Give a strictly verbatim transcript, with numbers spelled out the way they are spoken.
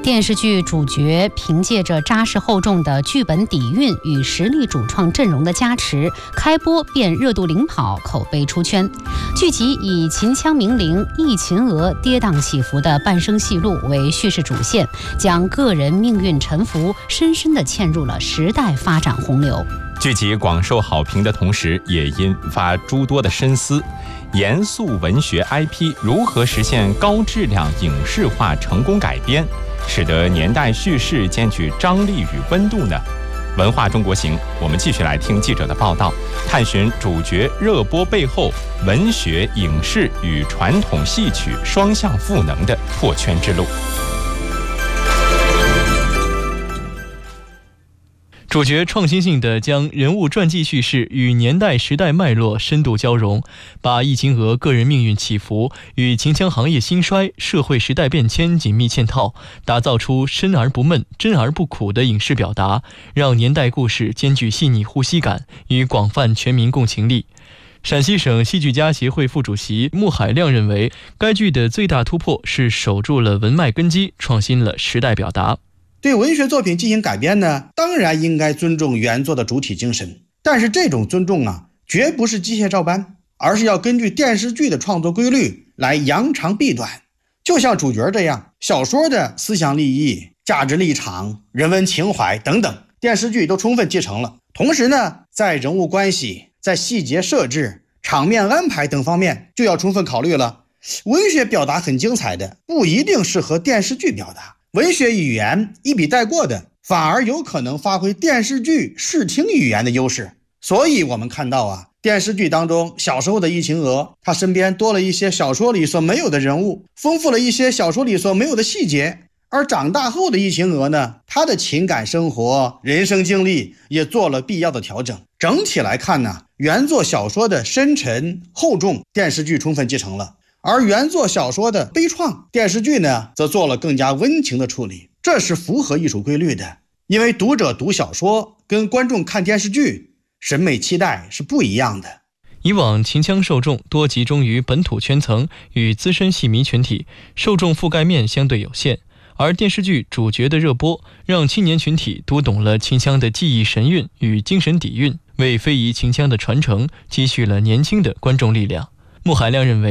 电视剧主角凭借着扎实厚重的剧本底蕴与实力主创阵容的加持，开播便热度领跑，口碑出圈。剧集以秦腔名伶易秦娥跌宕起伏的半生戏路为叙事主线，将个人命运沉浮深深地嵌入了时代发展洪流。 剧集广受好评的同时，也引发诸多的深思。严肃文学 I P 如何实现高质量影视化成功改编，使得年代叙事兼具张力与温度呢？文化中国行，我们继续来听记者的报道，探寻主角热播背后文学、影视与传统戏曲双向赋能的破圈之路。 主角创新性地将人物传记叙事与年代时代脉络深度交融，把易秦娥个人命运起伏与秦腔行业兴衰、社会时代变迁紧密嵌套，打造出深而不闷、真而不苦的影视表达，让年代故事兼具细腻呼吸感与广泛全民共情力。陕西省戏剧家协会副主席穆海亮认为，该剧的最大突破是守住了文脉根基，创新了时代表达。 对文学作品进行改编呢，当然应该尊重原作的主体精神，但是这种尊重啊，绝不是机械照搬，而是要根据电视剧的创作规律来扬长避短。就像主角这样，小说的思想立意、价值立场、人文情怀等等，电视剧都充分继承了。同时呢，在人物关系、在细节设置、场面安排等方面就要充分考虑了。文学表达很精彩的，不一定适合电视剧表达。文学语言一笔带过的，反而有可能发挥电视剧视听语言的优势。所以我们看到啊，电视剧当中小时候的易秦娥，她身边多了一些小说里所没有的人物，丰富了一些小说里所没有的细节。而长大后的易秦娥呢，她的情感生活、人生经历也做了必要的调整。整体来看呢，原作小说的深沉厚重，电视剧充分继承了。而原作小说的悲怆，电视剧呢则做了更加温情的处理，这是符合艺术规律的。因为读者读小说跟观众看电视剧审美期待是不一样的。 以往秦腔受众多集中于本土圈层与资深戏迷群体，受众覆盖面相对有限，而电视剧主角的热播让青年群体读懂了秦腔的技艺神韵与精神底蕴，为非遗秦腔的传承积蓄了年轻的观众力量。穆海亮认为，